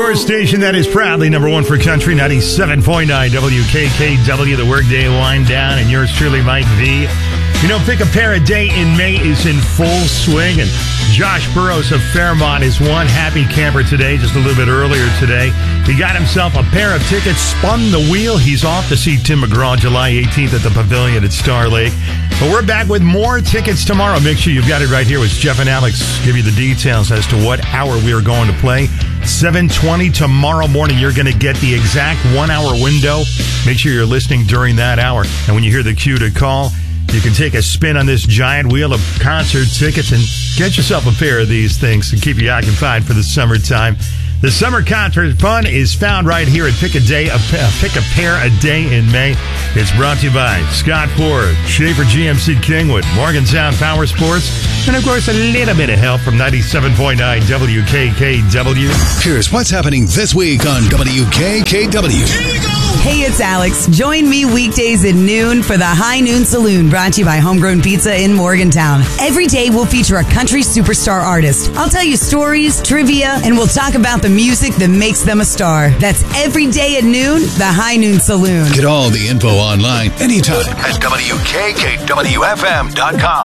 Your station that is proudly number one for country, 97.9 WKKW, the workday wind down, and yours truly, Mike V. You know, Pick a Pair a Day in May is in full swing, and Josh Burrows of Fairmont is one happy camper today, just a little bit earlier today. He got himself a pair of tickets, spun the wheel. He's off to see Tim McGraw July 18th at the Pavilion at Star Lake. But we're back with more tickets tomorrow. Make sure you've got it right here with Jeff and Alex. Give you the details as to what hour we are going to play. 7:20 tomorrow morning. You're going to get the exact 1 hour window. Make sure you're listening during that hour. And when you hear the cue to call, you can take a spin on this giant wheel of concert tickets and get yourself a pair of these things to keep you occupied for the summertime. The summer concert fun is found right here at Pick a Pair a Day in May. It's brought to you by Scott Ford, Schaefer GMC Kingwood, Morgantown Power Sports, and of course a little bit of help from 97.9 WKKW. Here's what's happening this week on WKKW. Hey, it's Alex. Join me weekdays at noon for the High Noon Saloon, brought to you by Homegrown Pizza in Morgantown. Every day we'll feature a country superstar artist. I'll tell you stories, trivia, and we'll talk about the music that makes them a star. That's every day at noon, the High Noon Saloon. Get all the info online anytime at WKKWFM.com.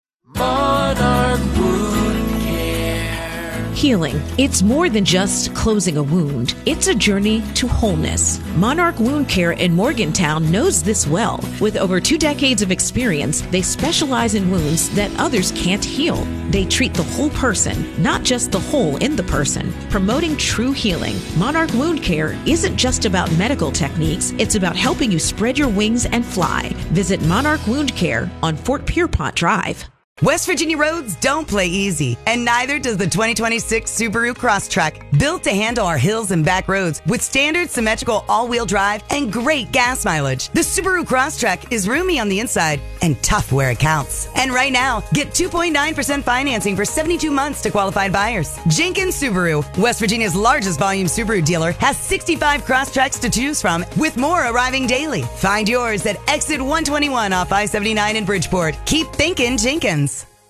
Healing. It's more than just closing a wound. It's a journey to wholeness. Monarch Wound Care in Morgantown knows this well. With over 2 decades of experience, they specialize in wounds that others can't heal. They treat the whole person, not just the hole in the person. Promoting true healing. Monarch Wound Care isn't just about medical techniques. It's about helping you spread your wings and fly. Visit Monarch Wound Care on Fort Pierpont Drive. West Virginia roads don't play easy, and neither does the 2026 Subaru Crosstrek. Built to handle our hills and back roads with standard symmetrical all-wheel drive and great gas mileage. The Subaru Crosstrek is roomy on the inside and tough where it counts. And right now, get 2.9% financing for 72 months to qualified buyers. Jenkins Subaru, West Virginia's largest volume Subaru dealer, has 65 Crosstreks to choose from, with more arriving daily. Find yours at exit 121 off I-79 in Bridgeport. Keep thinking Jenkins.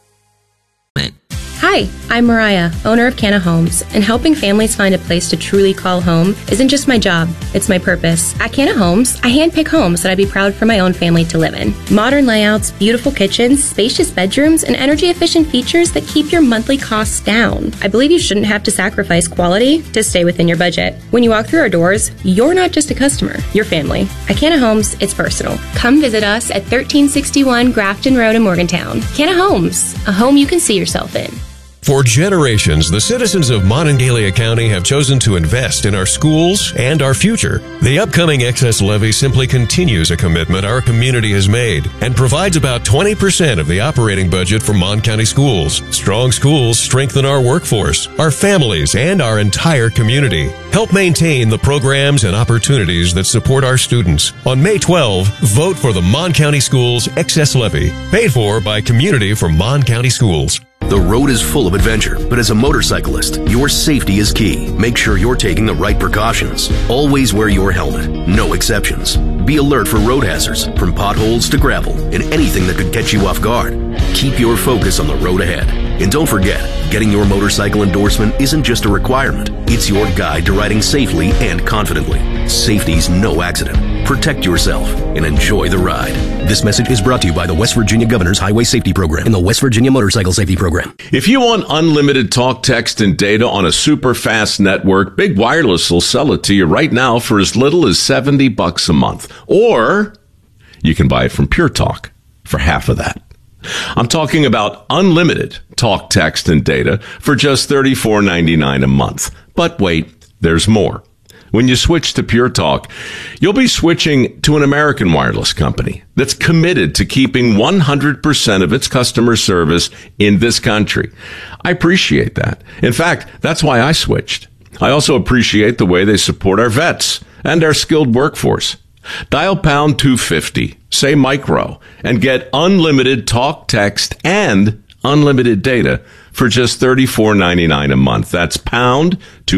Hi, I'm Mariah, owner of Canna Homes, and helping families find a place to truly call home isn't just my job, it's my purpose. At Canna Homes, I handpick homes that I'd be proud for my own family to live in. Modern layouts, beautiful kitchens, spacious bedrooms, and energy-efficient features that keep your monthly costs down. I believe you shouldn't have to sacrifice quality to stay within your budget. When you walk through our doors, you're not just a customer, you're family. At Canna Homes, it's personal. Come visit us at 1361 Grafton Road in Morgantown. Canna Homes, a home you can see yourself in. For generations, the citizens of Monongalia County have chosen to invest in our schools and our future. The upcoming excess levy simply continues a commitment our community has made and provides about 20% of the operating budget for Mon County schools. Strong schools strengthen our workforce, our families, and our entire community. Help maintain the programs and opportunities that support our students. On May 12, vote for the Mon County Schools excess levy, paid for by Community for Mon County Schools. The road is full of adventure, but as a motorcyclist, your safety is key. Make sure you're taking the right precautions. Always wear your helmet. No exceptions. Be alert for road hazards, from potholes to gravel, and anything that could catch you off guard. Keep your focus on the road ahead. And don't forget, getting your motorcycle endorsement isn't just a requirement. It's your guide to riding safely and confidently. Safety's no accident. Protect yourself and enjoy the ride. This message is brought to you by the West Virginia Governor's Highway Safety Program and the West Virginia Motorcycle Safety Program. If you want unlimited talk, text, and data on a super fast network, Big Wireless will sell it to you right now for as little as $70 a month. Or you can buy it from Pure Talk for half of that. I'm talking about unlimited talk, text, and data for just $34.99 a month. But wait, there's more. When you switch to Pure Talk, you'll be switching to an American wireless company that's committed to keeping 100% of its customer service in this country. I appreciate that. In fact, that's why I switched. I also appreciate the way they support our vets and our skilled workforce. Dial pound 250, say micro, and get unlimited talk, text, and unlimited data for just $34.99 a month. That's pound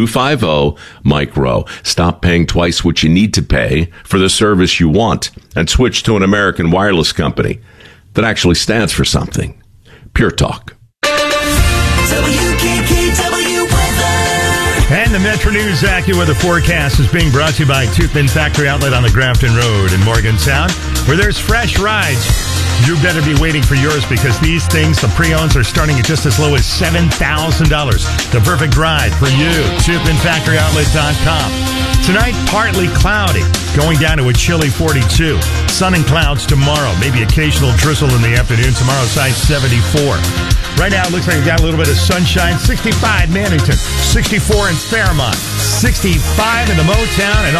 250 micro. Stop paying twice what you need to pay for the service you want and switch to an American wireless company that actually stands for something. Pure Talk. WKKW weather. And the Metro News AccuWeather forecast is being brought to you by Toothman Factory Outlet on the Grafton Road in Morgantown, where there's fresh rides. You better be waiting for yours because these things, the pre-owns, are starting at just as low as $7,000. The perfect ride for you. ToothmanFactoryOutlet.com. Tonight, partly cloudy, going down to a chilly 42. Sun and clouds tomorrow, maybe occasional drizzle in the afternoon. Tomorrow's high 74. Right now, it looks like we got a little bit of sunshine. 65 Mannington, 64 in Fairmont, 65 in the Motown, and